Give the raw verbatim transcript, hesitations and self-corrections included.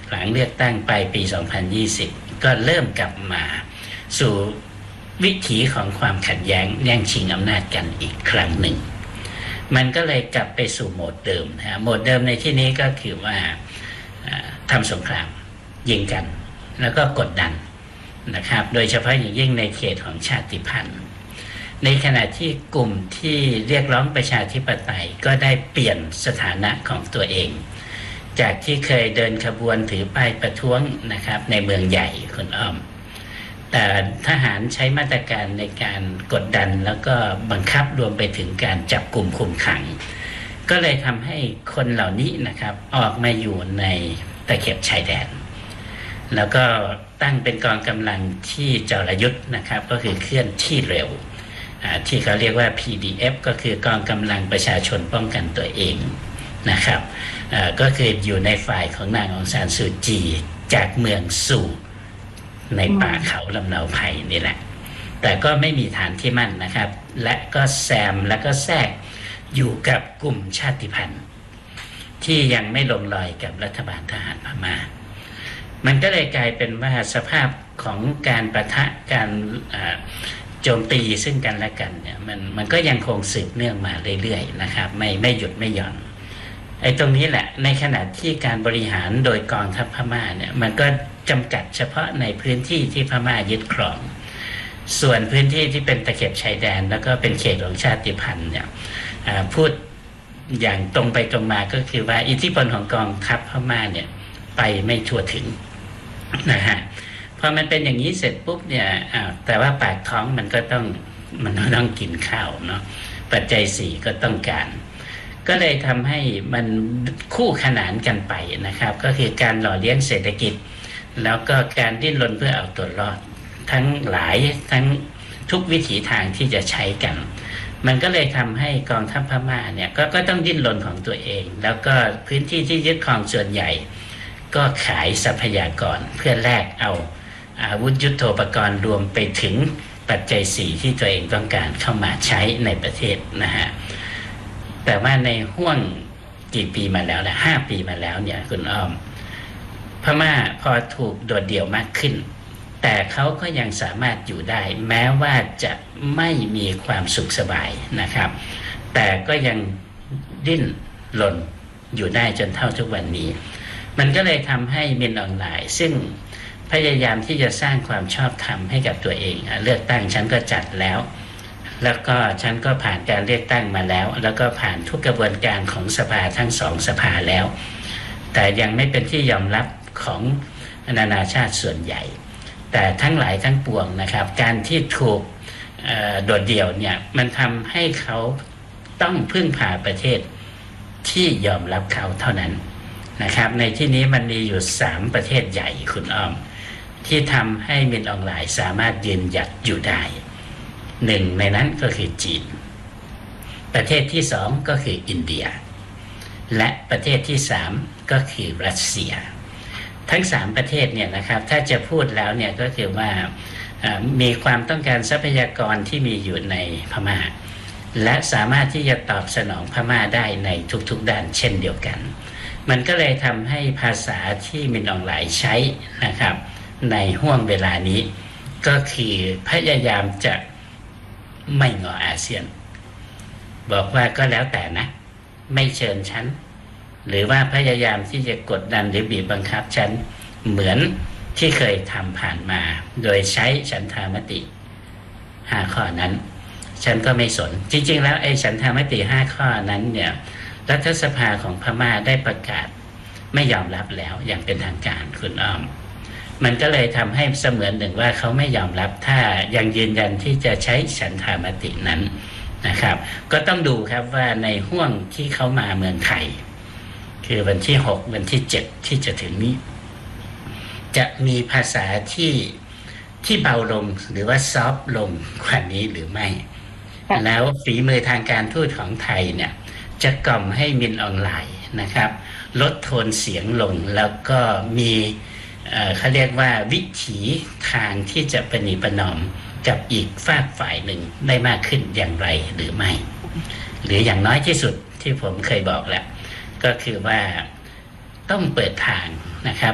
หลังเลือกตั้งไปปีสองพันยี่สิบก็เริ่มกลับมาสู่วิถีของความขัดแย้งแย่งชิงอำนาจกันอีกครั้งหนึ่งมันก็เลยกลับไปสู่โหมดเดิมนะโหมดเดิมในที่นี้ก็คือว่าทำสงครามยิงกันแล้วก็กดดันนะครับโดยเฉพาะอย่างยิ่งในเขตของชาติพันธุ์ในขณะที่กลุ่มที่เรียกร้องประชาธิปไตยก็ได้เปลี่ยนสถานะของตัวเองจากที่เคยเดินขบวนถือป้ายประท้วงนะครับในเมืองใหญ่คุณอ้อมแต่ทหารใช้มาตรการในการกดดันแล้วก็บังคับรวมไปถึงการจับกลุ่มคุมขังก็เลยทำให้คนเหล่านี้นะครับออกมาอยู่ในตะเข็บชายแดนแล้วก็ตั้งเป็นกองกำลังที่จรยุทธ์นะครับก็คือเคลื่อนที่เร็วที่เขาเรียกว่า พี ดี เอฟ ก็คือกองกำลังประชาชนป้องกันตัวเองนะครับก็คืออยู่ในฝ่ายของนางองซานซูจีจากเมืองสู่ในป่าเขาลำเนาไพรนี่แหละแต่ก็ไม่มีฐานที่มั่นนะครับและก็แซมและก็แทรกอยู่กับกลุ่มชาติพันธุ์ที่ยังไม่ลงรอยกับรัฐบาลทหารพม่ามันก็เลยกลายเป็นว่าสภาพของการปะทะการโจมตีซึ่งกันและกันเนี่ยมันมันก็ยังคงสืบเนื่องมาเรื่อยๆนะครับไม่ไม่หยุดไม่หย่อนไอ้ตรงนี้แหละในขณะที่การบริหารโดยกองทัพพม่าเนี่ยมันก็จำกัดเฉพาะในพื้นที่ที่พม่ายึดครองส่วนพื้นที่ที่เป็นตะเข็บชายแดนแล้วก็เป็นเขตของชาติพันธุ์เนี่ยพูดอย่างตรงไปตรงมาก็คือว่าอิทธิพลของกองทัพพม่าเนี่ยไปไม่ทั่วถึงนะฮะพอมันเป็นอย่างนี้เสร็จปุ๊บเนี่ยแต่ว่าปากท้องมันก็ต้องมันต้องกินข้าวเนาะปัจจัยสี่ก็ต้องการก็เลยทำให้มันคู่ขนานกันไปนะครับก็คือการหล่อเลี้ยงเศรษฐกิจแล้วก็การดิ้นรนเพื่อเอาตัวรอดทั้งหลายทั้งทุกวิถีทางที่จะใช้กันมันก็เลยทำให้กองทัพพม่าเนี่ย ก, ก็ต้องดิ้นรนของตัวเองแล้วก็พื้นที่ที่ยึดครองส่วนใหญ่ก็ขายทรัพยากรเพื่อแลกเอาอาวุธยุทโธปกรณ์รวมไปถึงปัจจัยสี่ที่ตัวเองต้องการเข้ามาใช้ในประเทศนะฮะแต่ว่าในห้วงกี่ปีมาแล้วนะห้าปีมาแล้วเนี่ยคุณอ้อมพม่าพอถูกโดดเดี่ยวมากขึ้นแต่เขาก็ยังสามารถอยู่ได้แม้ว่าจะไม่มีความสุขสบายนะครับแต่ก็ยังดิ้นรนอยู่ได้จนเท่าทุกวันนี้มันก็เลยทำให้มินออนไลน์ซึ่งพยายามที่จะสร้างความชอบธรรมให้กับตัวเองเลือกตั้งฉันก็จัดแล้วแล้วก็ฉันก็ผ่านการเลือกตั้งมาแล้วแล้วก็ผ่านทุกกระบวนการของสภาทั้งสองสภาแล้วแต่ยังไม่เป็นที่ยอมรับของนานาชาติส่วนใหญ่แต่ทั้งหลายทั้งปวงนะครับการที่ถูกโดดเดี่ยวเนี่ยมันทำให้เขาต้องพึ่งพาประเทศที่ยอมรับเขาเท่านั้นนะครับในที่นี้มันมีอยู่สามประเทศใหญ่คุณอ้อมที่ทำให้มินออนไลน์สามารถยืนหยัดอยู่ได้หนึ่งในนั้นก็คือจีนประเทศที่สองก็คืออินเดียและประเทศที่สามก็คือรัสเซียทั้งสามประเทศเนี่ยนะครับถ้าจะพูดแล้วเนี่ยก็คือว่ามีความต้องการทรัพยากรที่มีอยู่ในพม่าและสามารถที่จะตอบสนองพม่าได้ในทุกๆด้านเช่นเดียวกันมันก็เลยทำให้ภาษาที่มินออนไลน์ใช้นะครับในห่วงเวลานี้ก็คือพยายามจะไม่งออาเซียนบอกว่าก็แล้วแต่นะไม่เชิญฉันหรือว่าพยายามที่จะกดดันหรือบีบบังคับฉันเหมือนที่เคยทำผ่านมาโดยใช้ฉันทามติห้าข้อนั้นฉันก็ไม่สนจริงๆแล้วไอ้ฉันทามติห้าข้อนั้นเนี่ยรัฐสภาของพม่าได้ประกาศไม่ยอมรับแล้วอย่างเป็นทางการคุณอ้อมมันก็เลยทำให้เสมือนหนึ่งว่าเขาไม่ยอมรับถ้ายังยืนยันที่จะใช้ฉันทามตินั้นนะครับก็ต้องดูครับว่าในห่วงที่เขามาเมืองไทยคือวันที่หกวันที่เจ็ดที่จะถึงนี้จะมีภาษาที่ที่เบาลงหรือว่าซอฟต์ลงกว่านี้หรือไม่แล้วฝีมือทางการทูตของไทยเนี่ยจะกล่อมให้มินออนไลน์นะครับลดโทนเสียงลงแล้วก็มีเอ่อเขาเรียกว่าวิถีทางที่จะประนีประนอมกับอีกฝากฝ่ายหนึ่งได้มากขึ้นอย่างไรหรือไม่หรืออย่างน้อยที่สุดที่ผมเคยบอกแล้วก็คือว่าต้องเปิดทางนะครับ